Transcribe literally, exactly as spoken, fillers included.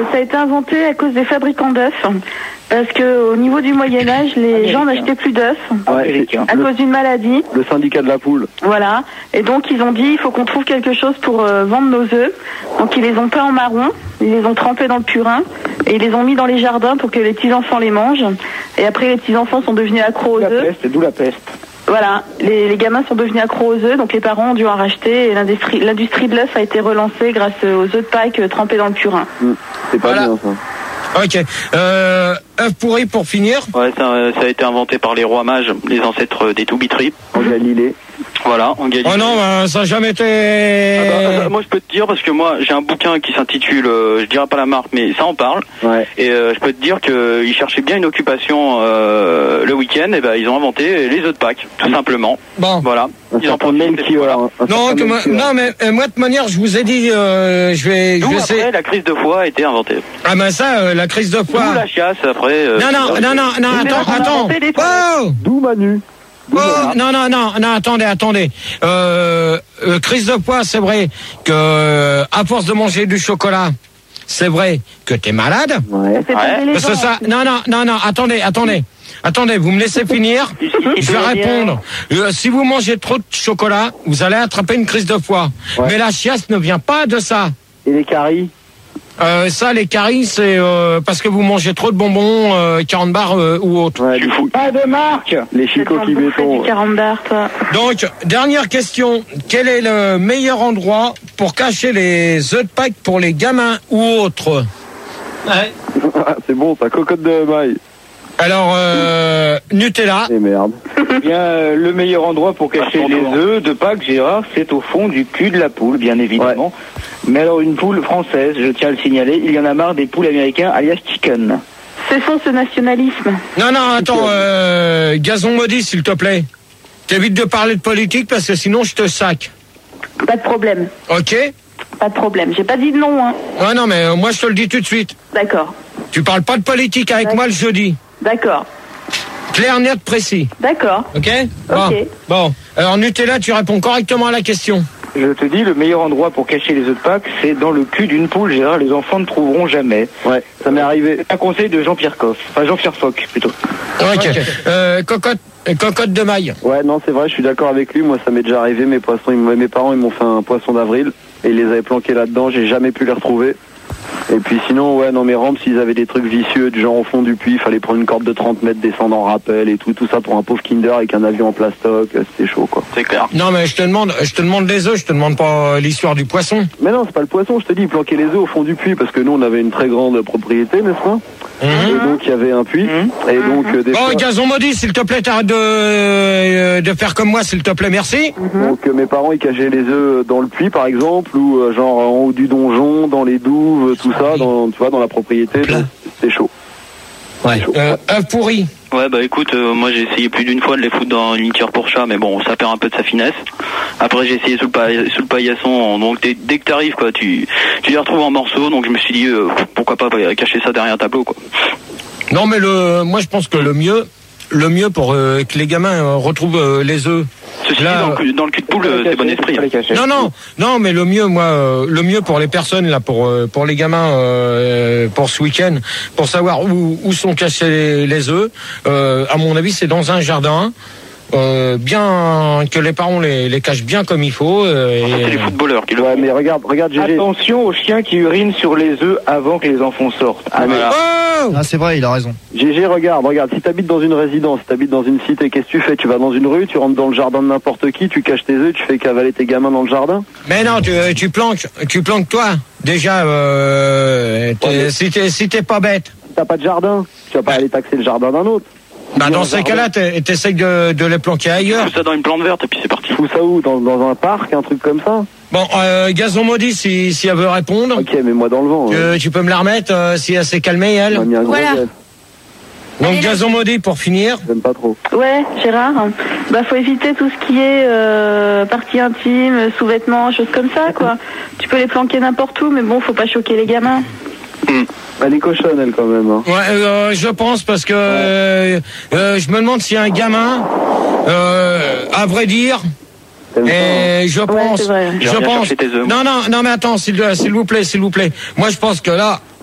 Ça a été inventé à cause des fabricants d'œufs. Parce que au niveau du Moyen-Âge, les Américain. gens n'achetaient plus d'œufs ouais, à le, cause d'une maladie. Le syndicat de la poule. Voilà. Et donc ils ont dit il faut qu'on trouve quelque chose pour euh, vendre nos œufs. Donc ils les ont peints en marron, ils les ont trempés dans le purin et ils les ont mis dans les jardins pour que les petits-enfants les mangent. Et après les petits-enfants sont devenus accros aux œufs. C'est d'où la peste. Voilà, les, les gamins sont devenus accros aux œufs, donc les parents ont dû en racheter et l'industrie, l'industrie de l'œuf a été relancée grâce aux œufs de Pâques euh, trempés dans le purin. Mmh. C'est pas voilà. bien ça. Ok. Euh, œuf pourri pour finir. Ouais, ça, ça a été inventé par les rois mages, les ancêtres des Toubitris. En Galilée. Voilà, en Galilée. Oh non, bah, ça n'a jamais été... Ah bah, moi je peux te dire, parce que moi j'ai un bouquin qui s'intitule, euh, je dirais pas la marque, mais ça en parle. Ouais. Et euh, je peux te dire qu'ils cherchaient bien une occupation euh, le week-end, et ben ils ont inventé les œufs de Pâques, tout simplement. Bon. Voilà. Un Ils en certain même qui, voilà. Non, que moi, non, mais euh, moi de manière, je vous ai dit, euh, je vais... D'où je vais après essayer... la crise de foie a été inventée. Ah ben ça, euh, la crise de foie... D'où la chiasse après... Euh, non, non, non, non, non, attends, attends. Oh D'où Manu. Oh, non, non, non, non, attendez, attendez. Euh, euh, crise de poids, c'est vrai que euh, à force de manger du chocolat, c'est vrai que t'es malade. Ouais. Ça fait tomber les Parce que gens. ça, non, non, non, non, attendez, attendez. Attendez, vous me laissez finir. Je vais répondre. Euh, si vous mangez trop de chocolat, vous allez attraper une crise de foie. Ouais. Mais la chiasse ne vient pas de ça. Et les caries. Euh, ça, les caries, c'est euh, parce que vous mangez trop de bonbons, euh, quarante bars euh, ou autre. Ouais, les, Pas de marque. les C'est chicots qui du béton. quarante bars, toi. Donc, dernière question. Quel est le meilleur endroit pour cacher les œufs de Pâques pour les gamins ou autres? Ouais. C'est bon, ça, cocotte de maille. Alors, euh, Nutella. Et merde. Eh bien, euh, le meilleur endroit pour cacher les œufs de Pâques, Gérard, c'est au fond du cul de la poule, bien évidemment. Ouais. Mais alors, une poule française, je tiens à le signaler, il y en a marre des poules américains, alias chicken. Cessons ce nationalisme. Non, non, attends, euh, gazon maudit, s'il te plaît. T'évites de parler de politique parce que sinon je te sac. Pas de problème. Ok? Pas de problème. J'ai pas dit de non, hein. Ouais, non, mais euh, moi je te le dis tout de suite. D'accord. Tu parles pas de politique avec D'accord. moi le jeudi. D'accord. Clair, net, précis. D'accord. Ok? Bon. Ok. Bon. Alors Nutella, tu réponds correctement à la question. Je te dis, le meilleur endroit pour cacher les œufs de Pâques, c'est dans le cul d'une poule, Gérard, les enfants ne trouveront jamais. Ouais, ça m'est arrivé. C'est un conseil de Jean-Pierre Coff, enfin Jean-Pierre Fock, plutôt. Ok. Euh, cocotte, euh, cocotte de maille. Ouais, non, c'est vrai, je suis d'accord avec lui. Moi, ça m'est déjà arrivé. Mes poissons, ils, mes parents, ils m'ont fait un poisson d'avril et ils les avaient planqués là-dedans. J'ai jamais pu les retrouver. Et puis sinon, ouais, non, mes rampes, s'ils avaient des trucs vicieux, du genre au fond du puits, il fallait prendre une corde de trente mètres, descendre en rappel et tout, tout ça pour un pauvre Kinder avec un avion en plastoc, c'était chaud, quoi. C'est clair. Non, mais je te demande, je te demande les œufs, je te demande pas l'histoire du poisson. Mais non, c'est pas le poisson, je te dis, ils planquaient les œufs au fond du puits parce que nous, on avait une très grande propriété, n'est-ce pas? Mmh. Et donc, il y avait un puits. Mmh. Et donc, euh, des Bon, fois... gazon maudit, s'il te plaît, t'arrêtes de, euh, de faire comme moi, s'il te plaît, merci. Mmh. Donc, euh, mes parents, ils cachaient les œufs dans le puits, par exemple, ou euh, genre en haut du donjon, dans les douves, tout ça, dans, tu vois, dans la propriété. Donc, c'était chaud. Ouais. Euh, œufs pourris. Ouais, bah écoute, euh, moi j'ai essayé plus d'une fois de les foutre dans une litière pour chat, mais bon, ça perd un peu de sa finesse. Après j'ai essayé sous le, pa sous le paillasson, donc dès que t'arrives, quoi, tu, tu les retrouves en morceaux, donc je me suis dit, euh, pourquoi pas cacher ça derrière un tableau, quoi. Non, mais le, moi je pense que le mieux, le mieux pour euh, que les gamins euh, retrouvent euh, les œufs. Ceci là, dit, dans le, cul, dans le cul de poule, euh, c'est bon esprit. Hein. Non, non, non, mais le mieux, moi, euh, le mieux pour les personnes là, pour euh, pour les gamins, euh, pour ce week-end, pour savoir où, où sont cachés les, les œufs. Euh, à mon avis, c'est dans un jardin. Euh, bien que les parents les, les cachent bien comme il faut. Euh, et... C'est les footballeurs qui le ouais, font. mais regarde, regarde, Gégé. Attention aux chiens qui urinent sur les œufs avant que les enfants sortent. Ah, mais... oh ah c'est vrai, il a raison. Gégé, regarde, regarde. Si t'habites dans une résidence, si t'habites dans une cité, qu'est-ce que tu fais? Tu vas dans une rue, tu rentres dans le jardin de n'importe qui, tu caches tes œufs, tu fais cavaler tes gamins dans le jardin? Mais non, tu, tu planques, tu planques toi. Déjà, euh, t'es, ouais, si t'es si t'es pas bête. T'as pas de jardin, tu vas pas ouais. aller taxer le jardin d'un autre. Bah dans ces cas-là, t'essayes de, de les planquer ailleurs. Fous ça dans une plante verte et puis c'est parti. Fous ça où? Dans, dans un parc, un truc comme ça? Bon, euh, gazon maudit, si, si elle veut répondre. Ok, mais moi dans le vent. Euh, hein. Tu peux me la remettre euh, si elle s'est calmée, elle. Voilà. Donc gazon maudit pour finir. J'aime pas trop. Ouais, Gérard. Bah faut éviter tout ce qui est euh, partie intime, sous-vêtements, choses comme ça, quoi. Tu peux les planquer n'importe où, mais bon, faut pas choquer les gamins. Mmh. Elle est cochonne, elle, quand même. Hein. Ouais, euh, je pense, parce que euh, euh, je me demande si un gamin, euh, à vrai dire, et je pense, ouais, je pense, non, non, non, mais attends, s'il, s'il vous plaît, s'il vous plaît. Moi, je pense que là,